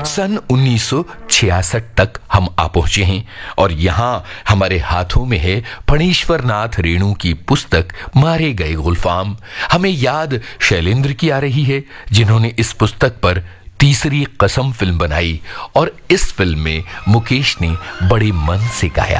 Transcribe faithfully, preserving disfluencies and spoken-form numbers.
सन उन्नीस सौ छियासठ तक हम आ पहुंचे हैं और यहाँ हमारे हाथों में है फणीश्वर नाथ रेणु की पुस्तक मारे गए गुलफाम। हमें याद शैलेंद्र की आ रही है, जिन्होंने इस पुस्तक पर तीसरी कसम फिल्म बनाई और इस फिल्म में मुकेश ने बड़े मन से गाया।